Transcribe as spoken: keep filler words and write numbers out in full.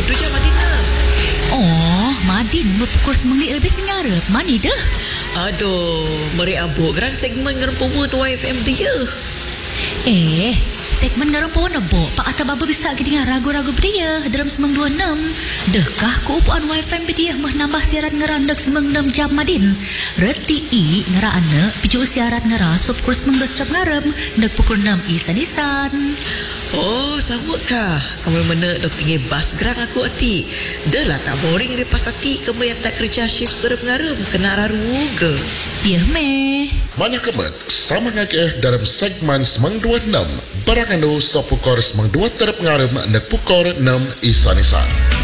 tu je Madina. Oh, Madin nu pukul sembilan lebih singarap. Mani dah? Aduh, meri abuk gerang segmen ngerumpumu tu Y F M dia. Eh, segmen ngarumpu nebo. Pak Atta Baba bisa dengar ragu-ragu dia dalam semang dua enam. Dekah keupuan Y F M dia mah nambah siaran ngerandak semang enam jam Madin. Reti i ngerana picu siaran ngera sub kurs semang dua strap ngarem nek pukul enam isan-isan. Oh, sama kah? Kamu mana dok tinggi bas gerang aku hati. Dah lah tak boring lepas hati kamu yang tak kerja shift serap ngarem. Kena raru ke? Biar meh. Banyak kemet, sama ngakeh dalam segmen semang dua enam. Barang anu sopukor semang dua terap ngarem nek pukor enam isan-isan.